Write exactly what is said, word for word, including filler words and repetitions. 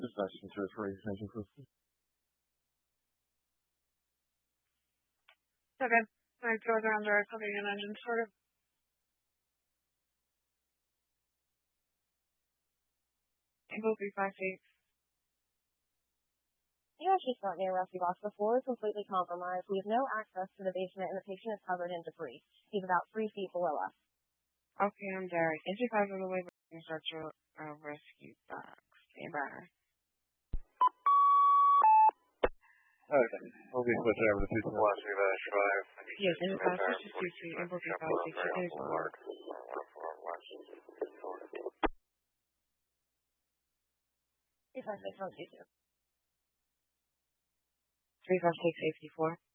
Just nice to for extension system. Okay. My doors are under covering an engine sort of. It will be five feet. The actually start near Rusty Box. The floor is completely compromised. We have no access to the basement, and the patient is covered in debris. He's about three feet below us. Okay, I'm Derek. Entry five on the way back and start your uh, rescue box. Stand by. Okay. We'll be switching over to two two one. Yes, in the five sixty-two, and we'll be five sixty days on. Three five six one two two. Three five six eight four.